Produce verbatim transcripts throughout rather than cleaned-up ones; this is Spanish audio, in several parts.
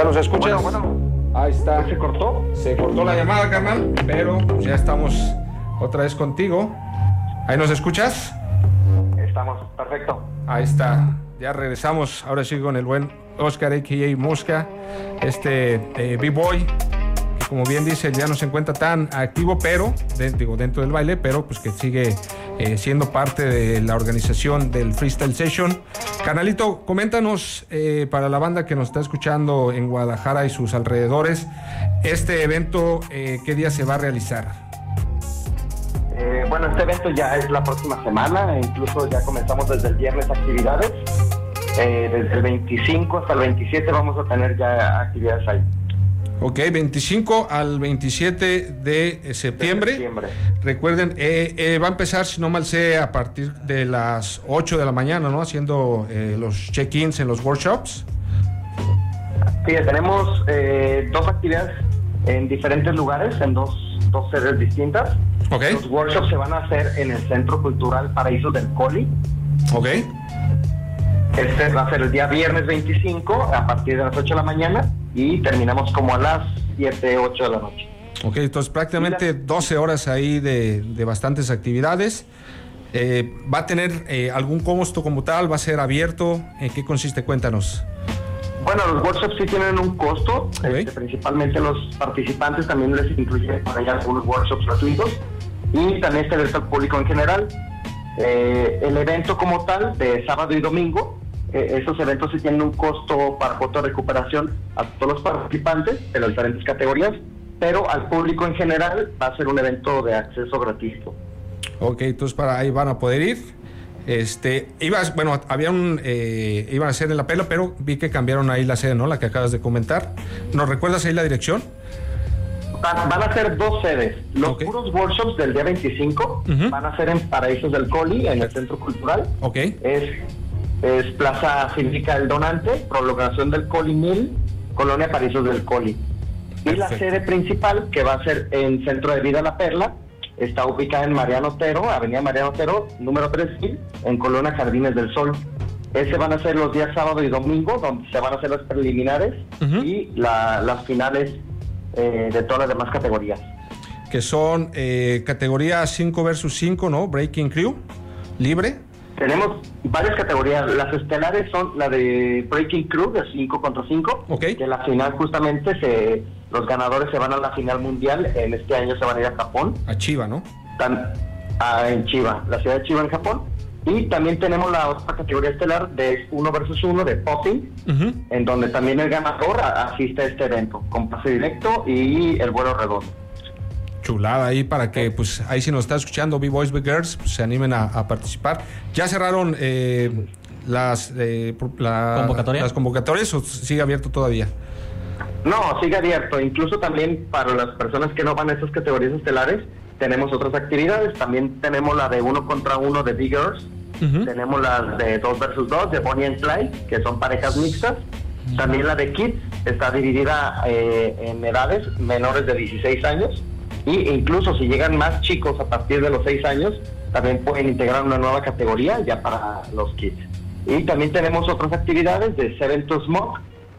¿Ya nos escuchas? Bueno, bueno. Ahí está. ¿Se cortó? Se cortó la llamada, carnal, pero ya estamos otra vez contigo. ¿Ahí nos escuchas? Estamos, perfecto. Ahí está. Ya regresamos, ahora sí con el buen Oscar, a k a. Mosca, este eh, B-Boy, que como bien dice, ya no se encuentra tan activo, pero, de, digo, dentro del baile, pero pues que sigue eh, siendo parte de la organización del Freestyle Session. Canalito, coméntanos, eh, para la banda que nos está escuchando en Guadalajara y sus alrededores, este evento, eh, ¿qué día se va a realizar? Eh, bueno, este evento ya es la próxima semana, incluso ya comenzamos desde el viernes actividades. Eh, desde el veinticinco hasta el veintisiete vamos a tener ya actividades ahí. Ok, veinticinco al veintisiete de septiembre. De septiembre. Recuerden, eh, eh, va a empezar, si no mal sé, a partir de las ocho de la mañana, ¿no? Haciendo eh, los check-ins en los workshops. Sí, tenemos eh, dos actividades en diferentes lugares, en dos, dos sedes distintas. Okay. Los workshops se van a hacer en el Centro Cultural Paraíso del Coli. Ok. Este va a ser el día viernes veinticinco a partir de las ocho de la mañana y terminamos como a las siete, ocho de la noche. Ok, entonces prácticamente doce horas ahí de, de bastantes actividades. Eh, ¿Va a tener eh, algún costo como tal? ¿Va a ser abierto? ¿En qué consiste? Cuéntanos. Bueno, los workshops sí tienen un costo. Okay. Este, principalmente los participantes también les incluye para allá algunos workshops gratuitos y también está abierto al público en general. Eh, el evento como tal de sábado y domingo, eh, esos eventos sí tienen un costo para foto de recuperación a todos los participantes de las diferentes categorías, pero al público en general va a ser un evento de acceso gratuito. Ok, entonces para ahí van a poder ir. Este, ibas, bueno, había un, eh, iban a hacer en la Pela, pero vi que cambiaron ahí la sede, ¿no? La que acabas de comentar. ¿Nos recuerdas ahí la dirección? Van, van a ser dos sedes. Los Okay. puros workshops del día veinticinco Uh-huh. van a ser en Paraísos del Coli, en el Centro Cultural. Ok. Es, es Plaza Cívica del Donante, prolongación del Coli mil, Colonia Paraísos del Coli. Y la Perfecto. sede principal, que va a ser en Centro de Vida La Perla, está ubicada en Mariano Otero, Avenida Mariano Otero, número tres mil, en Colonia Jardines del Sol. Ese van a ser los días sábado y domingo, donde se van a hacer las preliminares Uh-huh. y la, las finales eh, de todas las demás categorías. Que son eh, categoría cinco versus cinco, ¿no? Breaking Crew, libre. Tenemos varias categorías. Las estelares son la de Breaking Crew, de cinco contra cinco. Ok. Que en la final justamente se, los ganadores se van a la final mundial. En este año se van a ir a Japón. A Chiva, ¿no? Tan, a, en Chiba, la ciudad de Chiba en Japón. Y también tenemos la otra categoría estelar de uno versus uno de Popping, Uh-huh. en donde también el ganador a, asiste a este evento, con pase directo y el vuelo redondo. Chulada ahí para que, pues, ahí si nos está escuchando B-Boys, B-Girls, pues, se animen a, a participar. ¿Ya cerraron eh, las, eh, la, ¿Convocatoria? las convocatorias o sigue abierto todavía? No, sigue abierto. Incluso también para las personas que no van a esas categorías estelares, tenemos otras actividades. También tenemos la de uno contra uno de B-Girls. Uh-huh. Tenemos las de dos versus dos de Bonnie and Clyde, que son parejas mixtas. También la de Kids está dividida eh, en edades menores de dieciséis años. Y incluso si llegan más chicos a partir de los seis años, también pueden integrar una nueva categoría ya para los kids. Y también tenemos otras actividades de Seven to Smoke,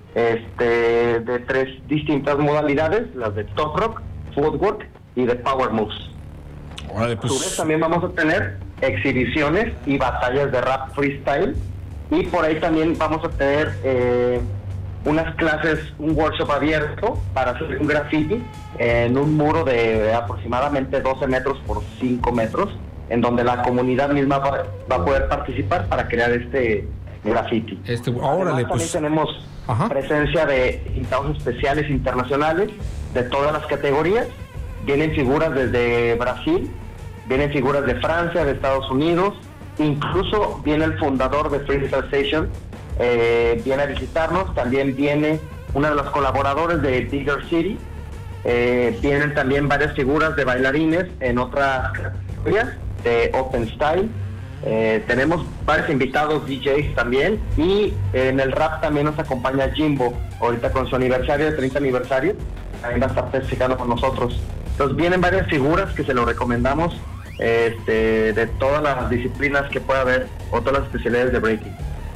este, de tres distintas modalidades, las de Top Rock, Footwork y de Power Moves. Órale, A su vez pues, también vamos a tener exhibiciones y batallas de rap freestyle, y por ahí también vamos a tener eh, unas clases, un workshop abierto para hacer un graffiti en un muro de aproximadamente doce metros por cinco metros, en donde la comunidad misma va, va a poder participar para crear este graffiti. este, Además, órale, también pues, tenemos ajá. presencia de invitados especiales internacionales de todas las categorías. Vienen figuras desde Brasil, vienen figuras de Francia, de Estados Unidos, incluso viene el fundador de Freestyle Station, eh, viene a visitarnos. También viene una de los colaboradores de Digger City. Eh, vienen también varias figuras de bailarines en otras categorías de Open Style. Eh, tenemos varios invitados D Js también, y en el rap también nos acompaña Jimbo, ahorita con su aniversario, de treinta aniversario, también va a estar festejando con nosotros. Entonces vienen varias figuras que se lo recomendamos, este, de todas las disciplinas que pueda haber, o todas las especialidades de breaking.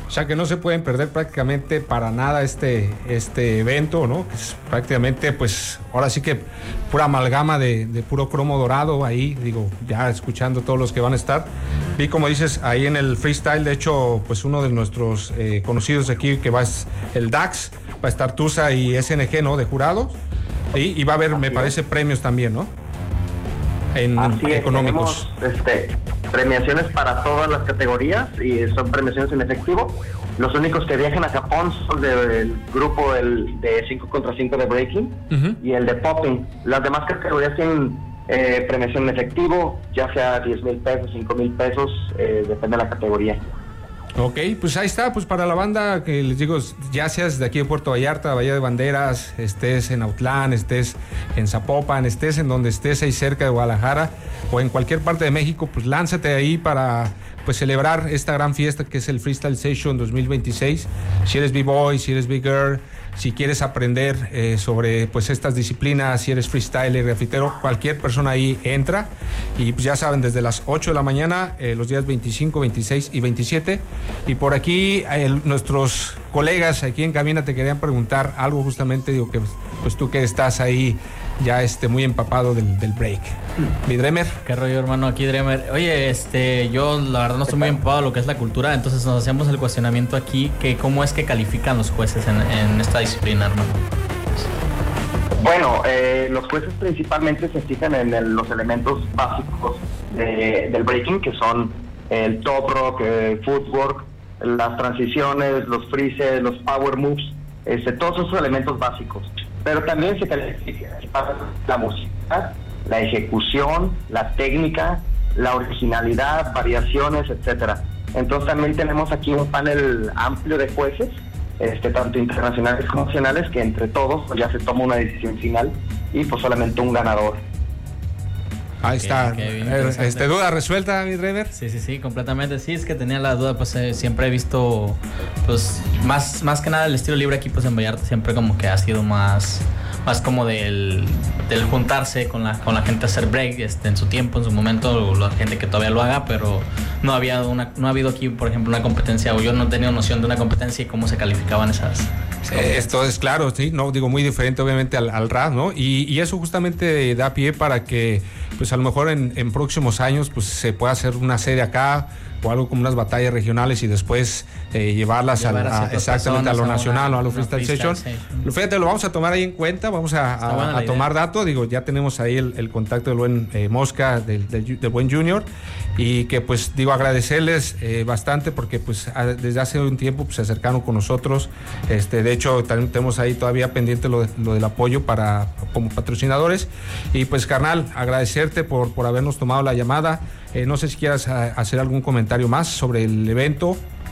O sea que no se pueden perder prácticamente para nada este, este evento, ¿no? Que es prácticamente, pues, ahora sí que pura amalgama de, de puro cromo dorado ahí, digo, ya escuchando todos los que van a estar. Vi, como dices, ahí en el freestyle, de hecho, pues uno de nuestros eh, conocidos aquí, que va es el Dax, va a estar Tusa y S N G, ¿no? De jurados. Y, y va a haber, me parece, premios también, ¿no? En, Así es, económicos. tenemos, este, premiaciones para todas las categorías y son premiaciones en efectivo. Los únicos que viajan a Japón son del grupo el de cinco contra cinco de breaking uh-huh. y el de popping. Las demás categorías tienen eh, premiación en efectivo, ya sea diez mil pesos, cinco mil pesos, eh, depende de la categoría. Ok, pues ahí está, pues para la banda que les digo, ya seas de aquí de Puerto Vallarta, Bahía de Banderas, estés en Autlán, estés en Zapopan, estés en donde estés ahí cerca de Guadalajara o en cualquier parte de México, pues lánzate ahí para pues celebrar esta gran fiesta que es el Freestyle Session dos mil veintiséis. Si eres B-Boy, si eres B-Girl, si quieres aprender eh, sobre pues estas disciplinas, si eres freestyler, grafitero, cualquier persona ahí entra. Y pues ya saben, desde las ocho de la mañana, eh, los días veinticinco, veintiséis y veintisiete. Y por aquí eh, nuestros colegas aquí en cabina te querían preguntar algo justamente, digo que pues tú que estás ahí ya este, muy empapado del, del break. Mi Dremer. ¿Qué rollo, hermano? Aquí Dremer. Oye, este, yo la verdad no estoy muy empapado de lo que es la cultura, entonces nos hacemos el cuestionamiento aquí, que cómo es que califican los jueces en, en esta disciplina, hermano. Bueno, eh, los jueces principalmente se fijan en el, los elementos básicos de, del breaking, que son el top rock, el footwork, las transiciones, los freezes, los power moves, este, todos esos elementos básicos. Pero también se califica la música, la ejecución, la técnica, la originalidad, variaciones, etcétera. Entonces también tenemos aquí un panel amplio de jueces, este, tanto internacionales como nacionales, que entre todos pues, ya se toma una decisión final y pues solamente un ganador. Ahí está. Okay, okay, este, ¿duda resuelta, mi Dremer? Sí, sí, sí, completamente. Sí, es que tenía la duda, pues eh, siempre he visto, pues, más, más que nada el estilo libre aquí, pues en Vallarta siempre como que ha sido más, más como del, del juntarse con la, con la gente a hacer break, este, en su tiempo, en su momento, la gente que todavía lo haga, pero no había una, no ha habido aquí, por ejemplo, una competencia, o yo no he tenido noción de una competencia y cómo se calificaban esas. Eh, esto es claro, sí, no digo muy diferente obviamente al, al rap, ¿no? Y, y eso justamente da pie para que, pues a lo mejor en, en próximos años, pues se pueda hacer una serie acá o algo como unas batallas regionales y después eh, llevarlas a, a, exactamente a lo nacional o a lo freestyle session. Fíjate, lo vamos a tomar ahí en cuenta, vamos a, a, a tomar datos, digo, ya tenemos ahí el, el contacto del buen eh, Mosca, del, del, del buen Junior, y que pues digo agradecerles eh, bastante porque pues a, desde hace un tiempo pues, se acercaron con nosotros, este, de hecho también tenemos ahí todavía pendiente lo, de, lo del apoyo para como patrocinadores y pues carnal, agradecerte por, por habernos tomado la llamada. Eh, no sé si quieras a, hacer algún comentario más sobre el evento.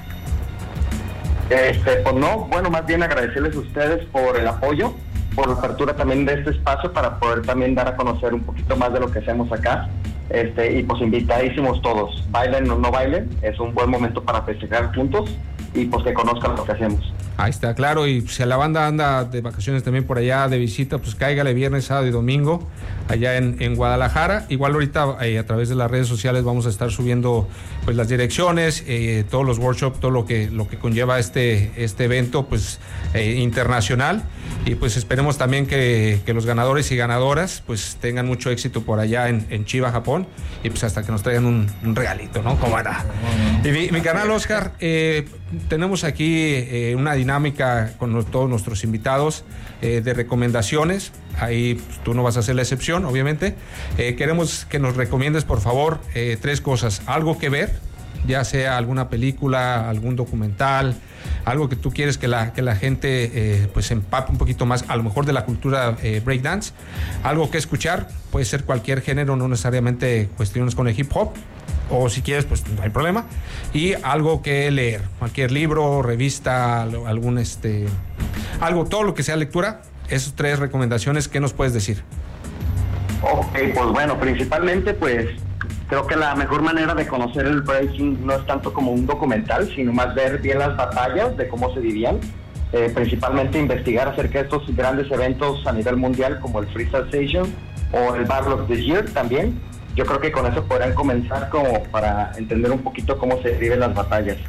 Este, pues no, bueno, más bien agradecerles a ustedes por el apoyo, por la apertura también de este espacio para poder también dar a conocer un poquito más de lo que hacemos acá. Este, y pues invitadísimos todos, bailen o no bailen, es un buen momento para festejar juntos y pues que conozcan lo que hacemos. Ahí está, claro, y si la banda anda de vacaciones también por allá, de visita, pues cáigale viernes, sábado y domingo, allá en, en Guadalajara. Igual ahorita eh, a través de las redes sociales vamos a estar subiendo pues las direcciones, eh, todos los workshops, todo lo que, lo que conlleva este, este evento pues eh, internacional. Y pues esperemos también que, que los ganadores y ganadoras pues tengan mucho éxito por allá en, en Chiba, Japón, y pues hasta que nos traigan un, un regalito, ¿no? ¿Cómo era? Y mi, mi canal Oscar, eh, tenemos aquí eh, una dinámica con los, todos nuestros invitados eh, de recomendaciones. Ahí pues, tú no vas a hacer la excepción, obviamente. Eh, queremos que nos recomiendes, por favor, eh, tres cosas. Algo que ver, ya sea alguna película, algún documental, algo que tú quieres que la, que la gente eh, pues empape un poquito más, a lo mejor de la cultura eh, breakdance. Algo que escuchar, puede ser cualquier género, no necesariamente cuestiones con el hip hop. O si quieres, pues no hay problema. Y algo que leer, cualquier libro, revista, algún este, algo, todo lo que sea lectura. Esas tres recomendaciones, ¿qué nos puedes decir? Ok, pues bueno, principalmente pues creo que la mejor manera de conocer el breaking no es tanto como un documental, sino más ver bien las batallas, de cómo se vivían. Eh, principalmente investigar acerca de estos grandes eventos a nivel mundial como el Freestyle Session o el Battle of the Year también. Yo creo que con eso podrán comenzar como para entender un poquito cómo se viven las batallas.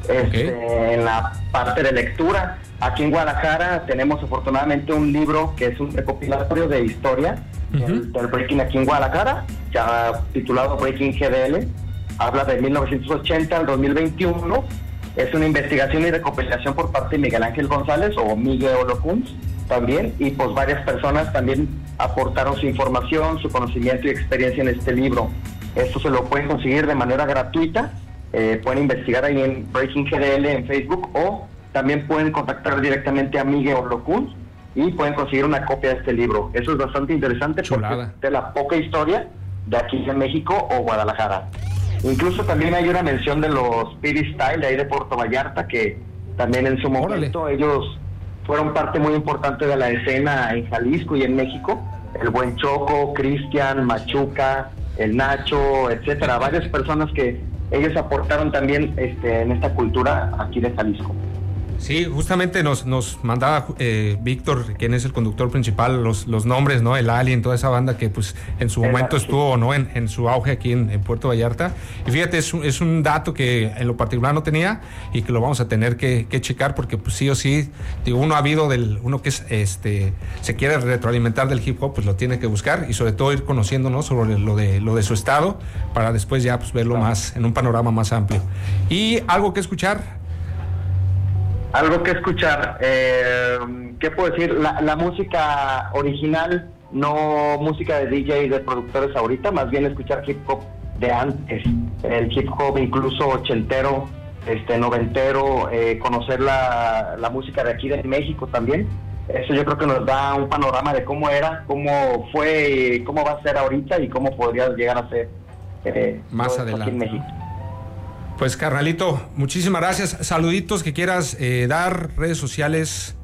Este, okay. En la parte de lectura, aquí en Guadalajara tenemos afortunadamente un libro que es un recopilatorio de historia uh-huh. del, del breaking aquí en Guadalajara, ya titulado Breaking G D L. Habla de mil novecientos ochenta al dos mil veintiuno. Es una investigación y recopilación por parte de Miguel Ángel González o Miguel Olocuns también, y pues varias personas también aportaron su información, su conocimiento y experiencia en este libro. Esto se lo pueden conseguir de manera gratuita, eh, pueden investigar ahí en Breaking G D L en Facebook, o también pueden contactar directamente a Miguel Olocuns y pueden conseguir una copia de este libro. Eso es bastante interesante. Chulada. Porque es de la poca historia de aquí de México o Guadalajara. Incluso también hay una mención de los Piri Style de ahí de Puerto Vallarta, que también en su momento Órale. ellos fueron parte muy importante de la escena en Jalisco y en México. El Buen Choco, Cristian, Machuca, el Nacho, etcétera. Varias personas que ellos aportaron también este, en esta cultura aquí de Jalisco. Sí, justamente nos, nos mandaba eh, Víctor, quien es el conductor principal, los, los nombres, ¿no? El Alien, toda esa banda que pues en su momento estuvo, ¿no? En, en su auge aquí en, en Puerto Vallarta. Y fíjate, es un, es un dato que en lo particular no tenía y que lo vamos a tener que, que checar, porque pues sí o sí, digo, uno ha habido del, uno que es, este, se quiere retroalimentar del hip hop, pues lo tiene que buscar y sobre todo ir conociendo, ¿no? Sobre lo de, lo de su estado, para después ya pues verlo claro. más, en un panorama más amplio. Y algo que escuchar. Algo que escuchar, eh, ¿qué puedo decir? La, la música original, no música de D J y de productores ahorita, más bien escuchar hip hop de antes, el hip hop incluso ochentero, este noventero, eh, conocer la, la música de aquí de México también. Eso yo creo que nos da un panorama de cómo era, cómo fue, cómo va a ser ahorita y cómo podría llegar a ser eh, más adelante aquí en México. Pues carnalito, muchísimas gracias. Saluditos que quieras eh, dar, redes sociales.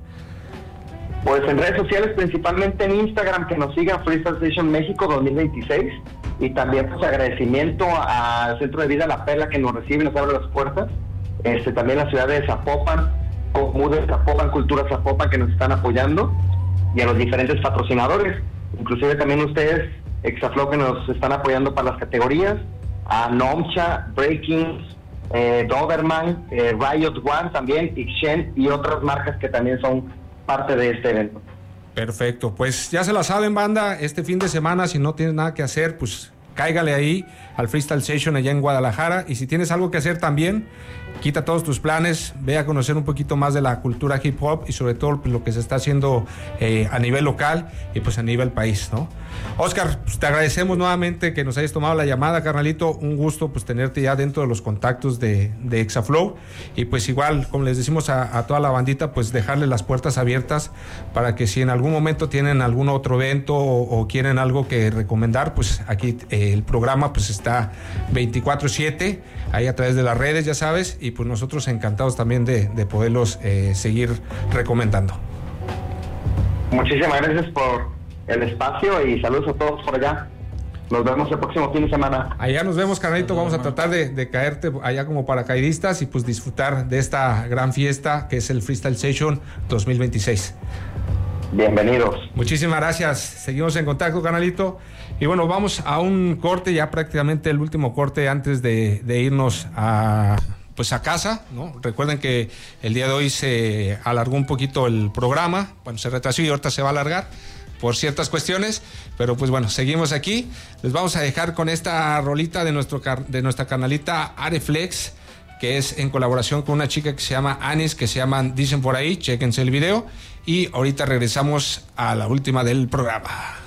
Pues en redes sociales, principalmente en Instagram, que nos sigan Freestyle Station México dos mil veintiséis, y también pues agradecimiento al Centro de Vida La Perla, que nos recibe y nos abre las puertas, este también la ciudad de Zapopan, Comú de Zapopan, Cultura Zapopan, que nos están apoyando, y a los diferentes patrocinadores, inclusive también ustedes, Exaflow, que nos están apoyando para las categorías, a Nomcha, Breaking, eh, Doberman, eh, Riot One también, Ixchen y otras marcas que también son parte de este evento. Perfecto, pues ya se la saben, banda, este fin de semana, si no tienes nada que hacer, pues cáigale ahí al Freestyle Station allá en Guadalajara, y si tienes algo que hacer también, quita todos tus planes, ve a conocer un poquito más de la cultura hip hop y sobre todo pues, lo que se está haciendo eh, a nivel local y pues a nivel país, ¿no? Oscar, pues, te agradecemos nuevamente que nos hayas tomado la llamada, carnalito, un gusto pues tenerte ya dentro de los contactos de, de Exaflow, y pues igual, como les decimos a, a toda la bandita, pues dejarle las puertas abiertas para que si en algún momento tienen algún otro evento o, o quieren algo que recomendar, pues aquí eh, el programa pues está veinticuatro siete ahí a través de las redes, ya sabes, y pues nosotros encantados también de, de poderlos eh, seguir recomendando. Muchísimas gracias por el espacio y saludos a todos por allá. Nos vemos el próximo fin de semana. Allá nos vemos, carnalito. Vamos a tratar de, de caerte allá como paracaidistas y pues disfrutar de esta gran fiesta que es el Freestyle Station dos mil veintiséis. Bienvenidos. Muchísimas gracias. Seguimos en contacto, canalito. Y bueno, vamos a un corte, ya prácticamente el último corte antes de, de irnos a pues a casa, ¿no? Recuerden que el día de hoy se alargó un poquito el programa, bueno, se retrasó y ahorita se va a alargar por ciertas cuestiones, pero pues bueno, seguimos aquí. Les vamos a dejar con esta rolita de nuestro de nuestra canalita Areflex, que es en colaboración con una chica que se llama Anis, que se llaman Dicen por ahí, chéquense el video, y ahorita regresamos a la última del programa.